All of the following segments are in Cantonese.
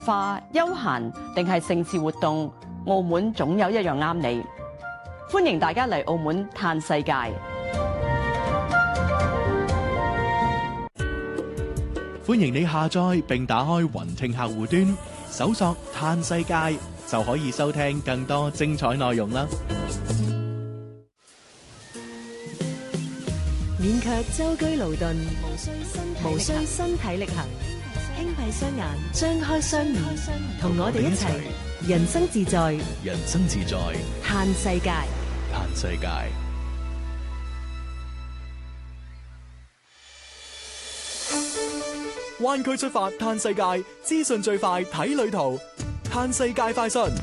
化、休閒定係盛事活動，澳門總有一樣啱你。歡迎大家嚟澳門嘆世界。 歡迎你下載並打開雲聽客戶端，搜索嘆世界就可以收聽更多精彩內容啦。 免卻舟車勞頓，無需身體力行，輕閉雙眼，張開雙耳，同我哋一齊人生自在， 人生自在， 嘆世界， 嘆世界。灣區出發嘆世界，資訊最快睇旅途，嘆世界快訊。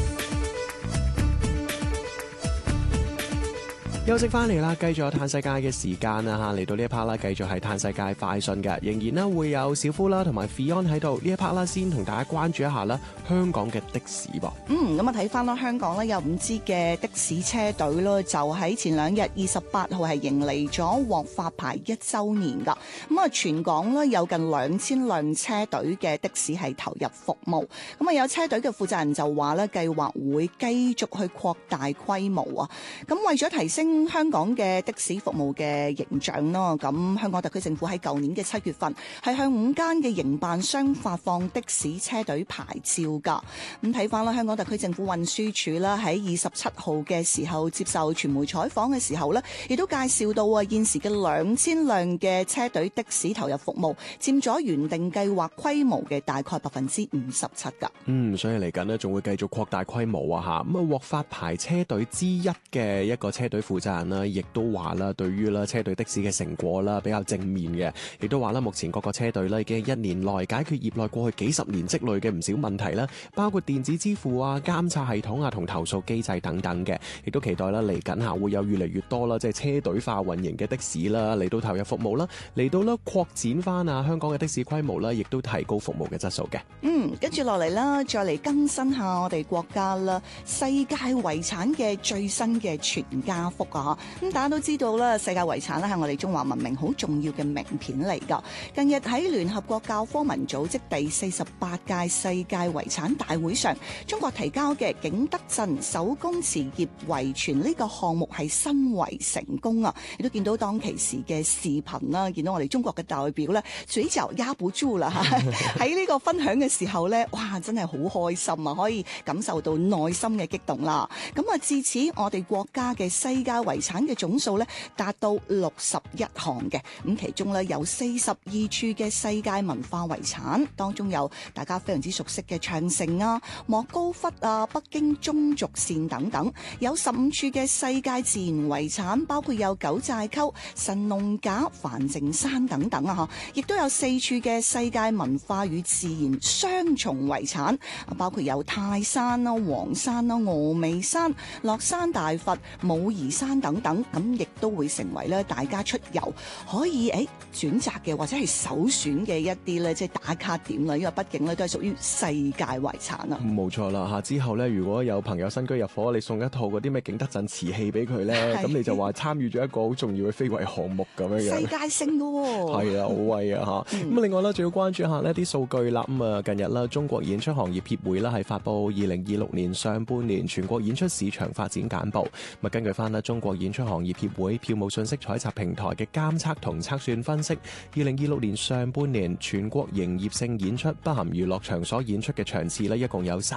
休息翻嚟啦，繼續有嘆世界嘅時間啦嚇，嚟到呢一 part 啦，繼續係嘆世界快訊嘅，仍然呢會有小夫啦同埋 Fion 喺度呢一 part 啦，先同大家關注一下啦，香港嘅的士噃。 咁啊睇翻啦，香港咧有5支嘅的士車隊咯，就喺前2日28號係迎嚟咗獲發牌1週年噶。咁啊，全港咧有近2000輛車隊嘅的士係投入服務。咁啊，有車隊嘅負責人就話咧，計劃會繼續去擴大規模啊。咁為咗提升香港嘅的士服務嘅形象咯，咁香港特區政府喺舊年嘅7月份係向5間嘅營辦商發放的士車隊牌照噶。咁睇翻啦，香港特區政府運輸署啦喺27號嘅時候接受傳媒採訪嘅時候呢，亦都介紹到啊，現時嘅2000輛嘅車隊的士投入服務，佔咗原定計劃規模嘅大概57%噶。 所以嚟緊呢仲會繼續擴大規模啊嚇。咁啊，獲發牌車隊之一嘅一個車隊負責人啦，亦都話啦，對於啦車隊的士嘅成果啦比較正面嘅，亦都話啦，目前各個車隊咧已經係1年內解決業內過去幾十年積累嘅唔少問題啦，包括電子支付啊、監察系統啊同投訴機制等等嘅，亦都期待啦嚟緊下會有越嚟越多啦，即係車隊化運營嘅的士啦嚟到投入服務啦，嚟到啦擴展翻啊香港嘅的士規模啦，亦都提高服務嘅質素嘅。 跟住落嚟啦，再嚟更新下我哋國家啦世界遺產嘅最新嘅全家福啊！咁大家都知道啦，世界遺產咧係我哋中華文明好重要嘅名片嚟噶。近日喺聯合國教科文組織第48屆世界遺產大會上，中國提交嘅景德鎮手工瓷業遺存呢個項目係申遺成功啊！亦都見到當其時嘅視頻啦，見到我哋中國嘅代表咧，嘴角壓不住啦嚇！喺呢個分享嘅時候咧，哇，真係好開心啊！可以感受到內心嘅激動啦。咁啊，至此我哋國家嘅世界遺產嘅總數咧達到61項嘅，咁其中咧有42處嘅世界文化遺產，當中有大家非常之熟悉嘅長城啊、莫高窟啊、北京中軸線等等，有15處嘅世界自然遺產，包括有九寨溝、神農架、梵淨山等等啊，亦都有4處嘅世界文化與自然雙重遺產，包括有泰山啦、黃山啦、峨眉山、樂山大佛、武夷山等等，咁亦都會成為咧大家出遊可以選擇嘅或者係首選嘅一啲咧，即係打卡點啦。因為畢竟咧都係屬於世界遺產啊。 冇錯啦嚇！之後咧，如果有朋友新居入伙，你送一套嗰啲咩景德鎮瓷器俾佢咧，咁你就話參與咗一個好重要嘅非遺項目咁樣樣。 世界性㗎喎。係啊，好威啊嚇！咁另外咧，仲要關注一下呢啲數據啦。咁啊，近日啦，中國演出行業協會啦係發布2026年上半年全國演出市場發展簡報。咁根據翻啦中國演出行業協會票務信息採集平台嘅監測同測算分析，2026年上半年全國營業性演出不含娛樂場所演出嘅場次咧，一共有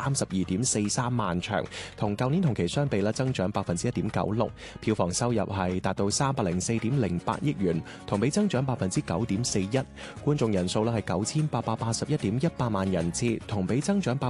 32.43萬場，同舊年同期相比咧增長1.96%，票房收入係達到304.08億元，同比增長9.41%，觀眾人數咧係9881.18萬人次，同比增長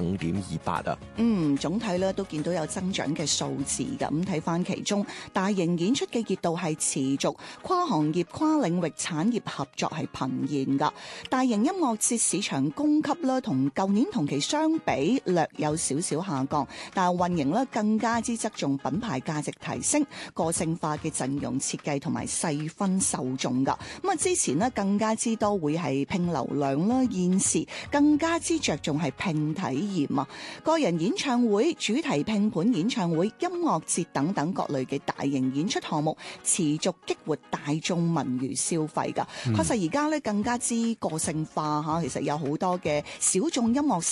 5.28%啊。 總體咧都見到有增長嘅數字㗎。咁睇翻其中大型演出嘅熱度係持續，跨行業跨領域產業合作係頻現㗎。大型音樂節市場供給咧同舊年同期相比略有少少下降，但係運營咧更加之側重品牌價值提升、個性化嘅陣容設計同埋細分受眾㗎。咁啊之前咧更加之多會係拼流量啦，現時更加之着重係拼體驗啊，個人演唱會、主題拼盤演唱會、音樂節等等各類嘅大型演出項目，持續激活大眾文娛消費㗎。確實而家咧更加之個性化嚇，其實有好多嘅小眾音樂